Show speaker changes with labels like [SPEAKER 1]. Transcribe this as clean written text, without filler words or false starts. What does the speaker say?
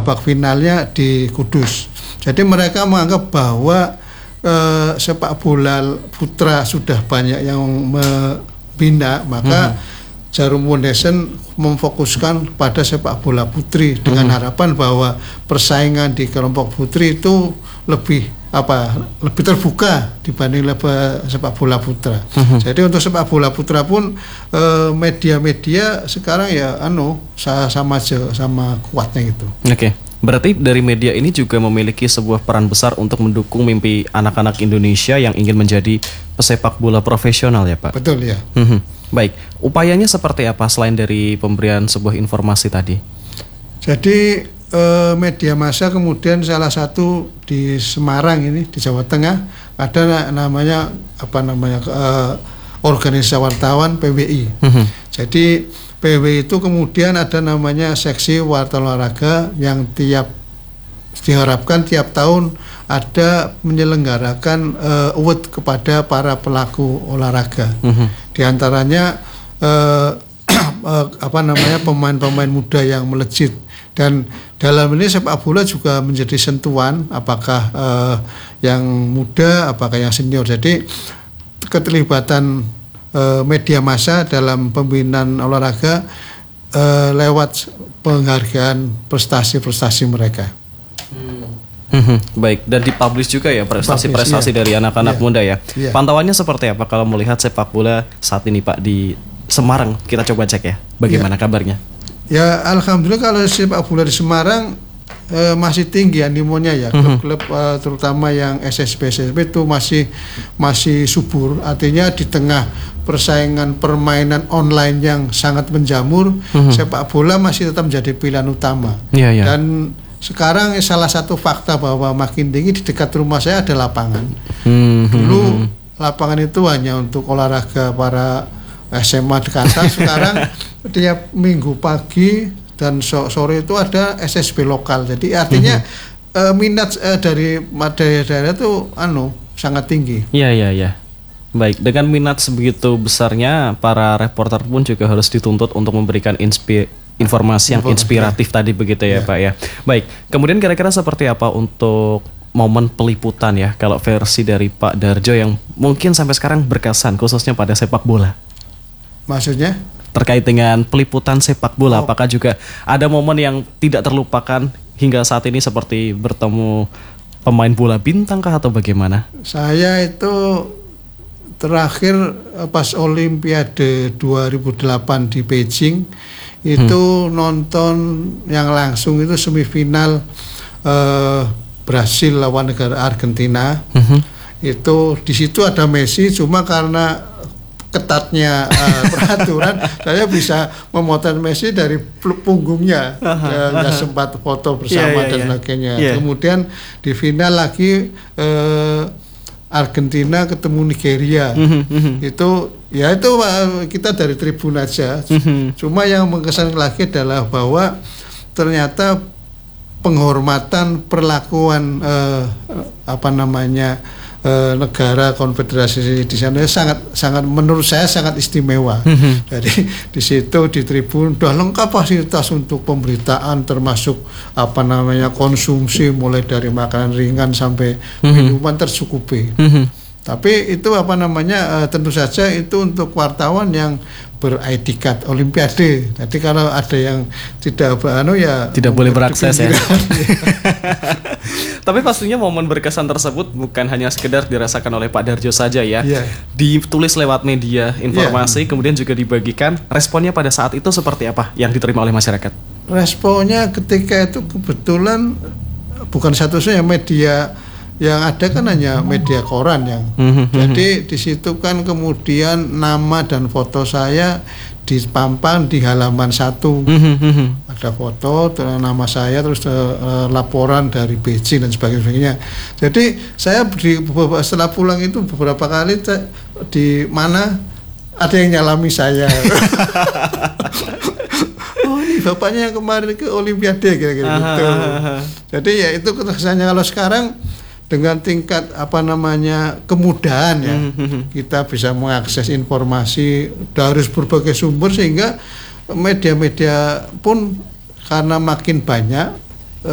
[SPEAKER 1] babak finalnya di Kudus. Jadi mereka menganggap bahwa sepak bola putra sudah banyak yang membina, maka Jarum Foundation memfokuskan pada sepak bola putri dengan harapan bahwa persaingan di kelompok putri itu lebih terbuka dibanding sepak bola putra. Jadi untuk sepak bola putra pun media-media sekarang ya sama kuatnya gitu.
[SPEAKER 2] Oke. Berarti dari media ini juga memiliki sebuah peran besar untuk mendukung mimpi anak-anak Indonesia yang ingin menjadi pesepak bola profesional ya Pak?
[SPEAKER 1] Betul ya.
[SPEAKER 2] Baik, upayanya seperti apa selain dari pemberian sebuah informasi tadi?
[SPEAKER 1] Jadi media massa kemudian salah satu di Semarang ini di Jawa Tengah ada namanya organisasi wartawan PWI. Jadi PWI itu kemudian ada namanya seksi warta olahraga yang diharapkan tiap tahun ada menyelenggarakan award kepada para pelaku olahraga. Di antaranya pemain-pemain muda yang melejit, dan dalam ini sepak bola juga menjadi sentuhan apakah yang muda apakah yang senior. Jadi keterlibatan media massa dalam pembinaan olahraga lewat penghargaan prestasi-prestasi mereka.
[SPEAKER 2] Baik, dan dipublish juga ya prestasi-prestasi dari anak-anak muda ya. Pantauannya seperti apa kalau melihat sepak bola saat ini Pak di Semarang? Kita coba cek ya, bagaimana kabarnya?
[SPEAKER 1] Ya, alhamdulillah kalau sepak bola di Semarang masih tinggi animonya ya. Klub-klub terutama yang SSB itu masih subur. Artinya di tengah persaingan permainan online yang sangat menjamur, sepak bola masih tetap menjadi pilihan utama. Dan sekarang salah satu fakta bahwa makin tinggi di dekat rumah saya ada lapangan. Dulu lapangan itu hanya untuk olahraga para SMA ke atas. Sekarang tiap minggu pagi dan sore itu ada SSB lokal. Jadi artinya minat dari daerah itu sangat tinggi.
[SPEAKER 2] Iya. Baik, dengan minat sebegitu besarnya, para reporter pun juga harus dituntut untuk memberikan informasi yang inspiratif tadi begitu ya Pak ya. Baik, kemudian kira-kira seperti apa untuk momen peliputan ya, kalau versi dari Pak Darjo yang mungkin sampai sekarang berkesan khususnya pada sepak bola?
[SPEAKER 1] Maksudnya?
[SPEAKER 2] Terkait dengan peliputan sepak bola, apakah juga ada momen yang tidak terlupakan hingga saat ini seperti bertemu pemain bola bintang kah atau bagaimana?
[SPEAKER 1] Saya itu terakhir pas Olimpiade 2008 di Beijing itu nonton yang langsung itu semifinal Brasil lawan negara Argentina. Itu di situ ada Messi, cuma karena ketatnya peraturan saya bisa memotret Messi dari punggungnya, nggak sempat foto bersama dan sebagainya. Kemudian di final lagi Argentina ketemu Nigeria, itu kita dari tribun aja. Cuma yang mengesankan lagi adalah bahwa ternyata penghormatan perlakuan negara konfederasi di sana sangat menurut saya sangat istimewa. Jadi di situ di tribun udah lengkap fasilitas untuk pemberitaan, termasuk konsumsi mulai dari makanan ringan sampai minuman tercukupi. Tapi itu tentu saja itu untuk wartawan yang ber-ID card Olimpiade. Jadi kalau ada yang tidak
[SPEAKER 2] tidak boleh berakses ya. Tapi pastinya momen berkesan tersebut bukan hanya sekedar dirasakan oleh Pak Darjo saja ya. Ditulis lewat media informasi, kemudian juga dibagikan. Responnya pada saat itu seperti apa yang diterima oleh masyarakat?
[SPEAKER 1] Responnya ketika itu kebetulan bukan satu-satunya media yang ada kan hanya media koran yang. Jadi di situ kan kemudian nama dan foto saya dipampang di halaman 1. Ada foto nama saya, terus laporan dari Beijing dan sebagainya. Jadi saya setelah pulang itu beberapa kali di mana ada yang nyalami saya. Oh, ini bapaknya yang kemarin ke Olimpiade kira-kira gitu. Jadi ya itu kesannya kalau sekarang dengan tingkat kemudahan ya, kita bisa mengakses informasi dari berbagai sumber, sehingga media-media pun karena makin banyak